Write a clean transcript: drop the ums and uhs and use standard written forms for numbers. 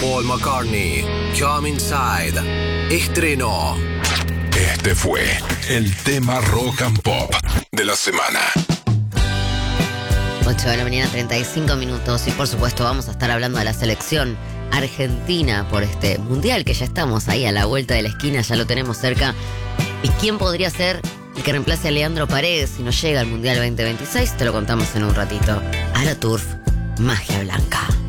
Paul McCartney, Come Inside, estrenó. Este fue el tema rock and pop de la semana. 8 de la mañana, 35 minutos. Y por supuesto vamos a estar hablando de la selección argentina por este mundial, que ya estamos ahí a la vuelta de la esquina, ya lo tenemos cerca. ¿Y quién podría ser el que reemplace a Leandro Paredes si no llega al mundial 2026? Te lo contamos en un ratito. AraTurf, magia blanca.